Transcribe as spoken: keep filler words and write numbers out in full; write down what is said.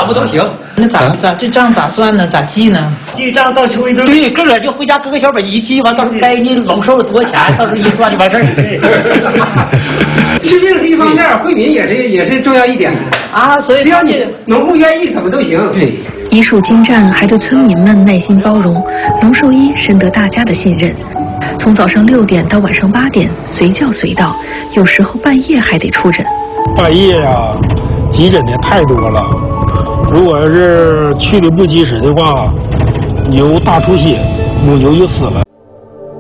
咋不都行？ 那咋咋这账咋算呢？咋记呢？ 记账到时候对，个个就回家搁个小本一记完，到时候该你龙寿多少钱，到时候一算就完事儿。治病是一方面，惠民也是也是重要一点啊。所以只要你农户愿意，怎么都行。 对。 医术精湛，还对村民们耐心包容，龙兽医深得大家的信任。从早上六点到晚上八点，随叫随到，有时候半夜还得出诊。 半夜呀、啊，急诊的太多了。如果要是去的不及时的话，牛大出血，母牛就死了。